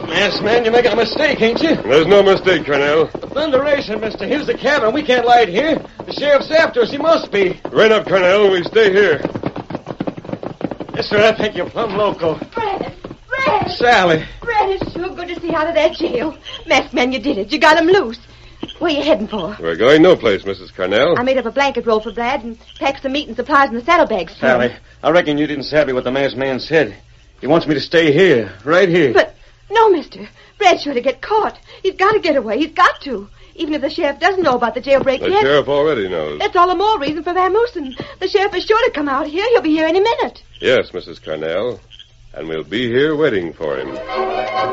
Masked man, you're making a mistake, ain't you? There's no mistake, Colonel. Thunderation, mister. Here's the cabin. We can't light here. The sheriff's after us. He must be. Rain up, Colonel. We stay here. Yes, sir. I think you're plumb loco. Fred! Sally. Fred, it's sure good to see you out of that jail. Masked man, you did it. You got him loose. Where you heading for? We're going no place, Mrs. Cornell. I made up a blanket roll for Brad and packed some meat and supplies in the saddlebags. Sally, I reckon you didn't savvy what the masked man said. He wants me to stay here, right here. But, no, mister. Brad's sure to get caught. He's got to get away. He's got to. Even if the sheriff doesn't know about the jailbreak The yet. sheriff already knows. That's all the more reason for vamoosing. The sheriff is sure to come out here. He'll be here any minute. Yes, Mrs. Cornell. And we'll be here waiting for him.